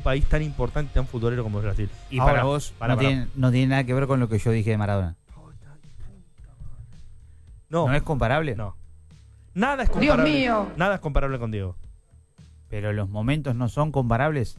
país tan importante, tan futbolero como Brasil. Y ahora, para vos no tiene nada que ver con lo que yo dije de Maradona. ¿No es comparable? No. Nada es comparable. Dios mío. Nada es comparable con Diego. Pero los momentos no son comparables.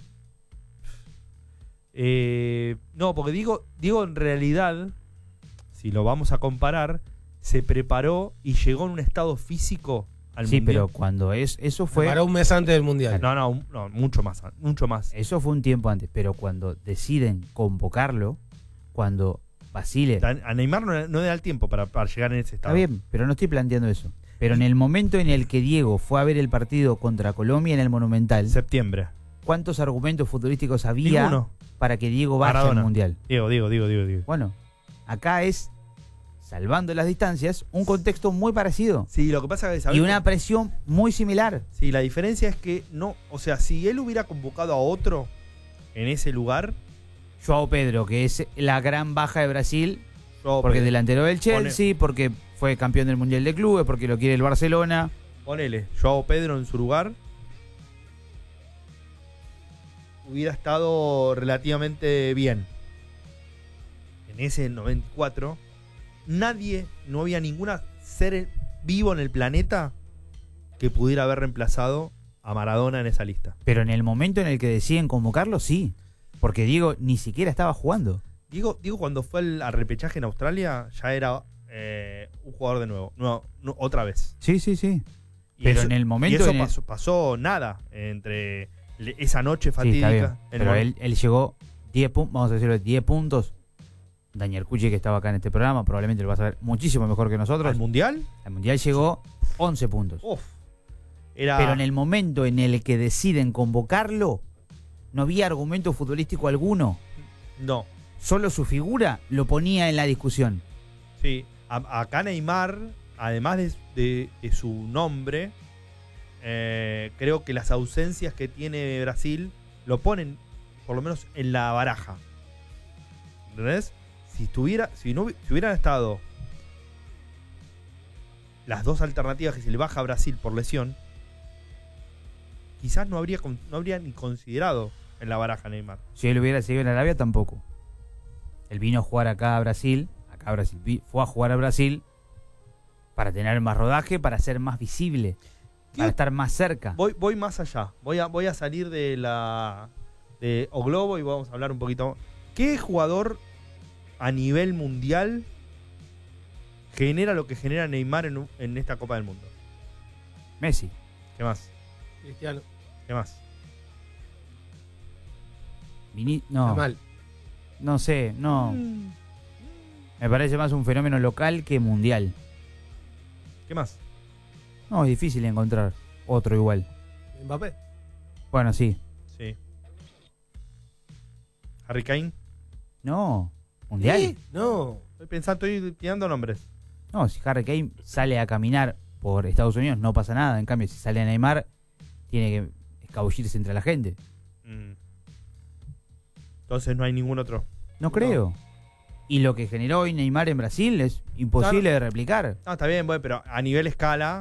No, porque Diego en realidad, si lo vamos a comparar, se preparó y llegó en un estado físico al Mundial. Sí, pero cuando eso fue... Para un mes antes del Mundial. No, mucho más. Eso fue un tiempo antes, pero cuando deciden convocarlo, cuando Basile... A Neymar no le da el tiempo para llegar en ese estado. Está bien, pero no estoy planteando eso. Pero en el momento en el que Diego fue a ver el partido contra Colombia en el Monumental... Septiembre. ¿Cuántos argumentos futbolísticos había Ninguno para que Diego vaya al Mundial? Diego. Bueno, acá es, salvando las distancias, un contexto muy parecido. Sí, lo que pasa es que... Y una presión muy similar. Sí, la diferencia es que no... O sea, si él hubiera convocado a otro en ese lugar... Joao Pedro, que es la gran baja de Brasil, Joao porque Pedro. es delantero del Chelsea, porque fue campeón del Mundial de Clubes, porque lo quiere el Barcelona. Ponele, Joao Pedro en su lugar hubiera estado relativamente bien. En ese 94, no había ninguna ser vivo en el planeta que pudiera haber reemplazado a Maradona en esa lista. Pero en el momento en el que deciden convocarlo, sí. Porque Diego ni siquiera estaba jugando. Diego cuando fue al repechaje en Australia, ya era un jugador de nuevo. No, otra vez. Sí. Pero en el momento... Y eso pasó nada entre esa noche fatídica. Sí, pero él llegó 10 puntos, vamos a decirlo, 10 puntos. Daniel Cucci, que estaba acá en este programa, probablemente lo va a saber muchísimo mejor que nosotros. ¿Al Mundial? Al Mundial llegó 11 puntos. Pero en el momento en el que deciden convocarlo, no había argumento futbolístico alguno. No. Solo su figura lo ponía en la discusión. Sí, acá Neymar, además de su nombre, creo que las ausencias que tiene Brasil lo ponen, por lo menos, en la baraja. ¿Entendés? Si hubieran estado las dos alternativas que se le baja a Brasil por lesión, quizás no habría ni considerado en la baraja Neymar. Si él hubiera seguido en Arabia, tampoco. Él vino a jugar acá a Brasil, fue a jugar a Brasil para tener más rodaje, para ser más visible, para estar más cerca. Voy más allá. Voy a salir de O Globo y vamos a hablar un poquito. ¿Qué jugador a nivel mundial genera lo que genera Neymar en esta Copa del Mundo? Messi. ¿Qué más? Cristiano. ¿Qué más? No. Mal. No sé, no. Me parece más un fenómeno local que mundial. ¿Qué más? No, es difícil encontrar otro igual. Mbappé. Bueno, sí. Sí. ¿Harry Kane? No. ¿Mundial? ¿Sí? No. Estoy tirando nombres. No, si Harry Kane sale a caminar por Estados Unidos no pasa nada. En cambio, si sale a Neymar, tiene que escabullirse entre la gente. Entonces no hay ningún otro. No creo. Y lo que generó hoy Neymar en Brasil es imposible de replicar. No, está bien, pero a nivel escala,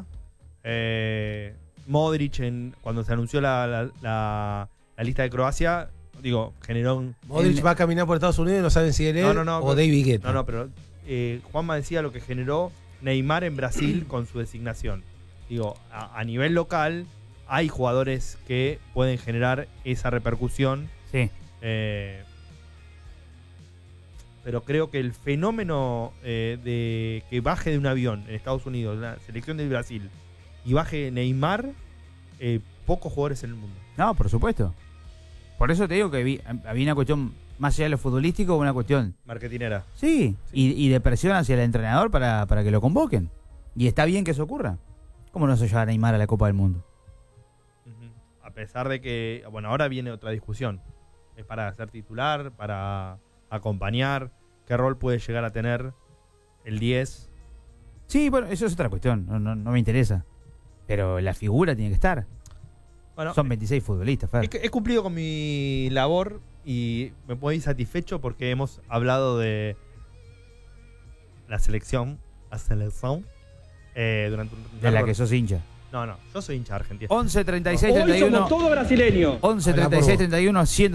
Modric, cuando se anunció la lista de Croacia, generó un... Modric va a caminar por Estados Unidos y no saben si él o David Guetta. No, pero Juanma decía lo que generó Neymar en Brasil con su designación. A nivel local hay jugadores que pueden generar esa repercusión. Sí. Pero creo que el fenómeno de que baje de un avión en Estados Unidos, la selección de Brasil, y baje Neymar, pocos jugadores en el mundo. No, por supuesto. Por eso te digo que había una cuestión más allá de lo futbolístico, una cuestión marketinera. Sí. Y de presión hacia el entrenador para que lo convoquen. Y está bien que eso ocurra. ¿Cómo no se lleva a Neymar a la Copa del Mundo? A pesar de que, ahora viene otra discusión. ¿Es para ser titular? ¿Para acompañar? ¿Qué rol puede llegar a tener el 10? Sí, bueno, eso es otra cuestión. No me interesa. Pero la figura tiene que estar. Bueno, son 26 futbolistas, Fer. He cumplido con mi labor y me puedo ir satisfecho porque hemos hablado de la selección. Durante un de la que sos hincha. No, yo soy hincha argentino. 11 36 31. Hoy somos todo brasileño. 11 36 31 100